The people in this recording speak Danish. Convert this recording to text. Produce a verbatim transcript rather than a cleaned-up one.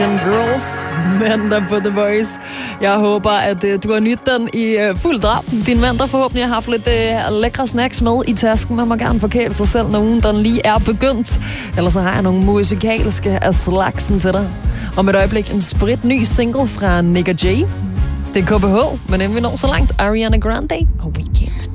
Girls, mandag på The Voice. Jeg håber, at uh, du har nydt den i uh, fuld drab. Din mand, der forhåbentlig har haft lidt uh, lækre snacks med i tasken. Man må gerne forkæle sig selv, når ugen den lige er begyndt. Ellers så har jeg nogle musikalske af slagsen til dig. Om et øjeblik en sprit ny single fra Nick og Jay. Det er K B H, men inden vi når så langt, Ariana Grande og Weekend.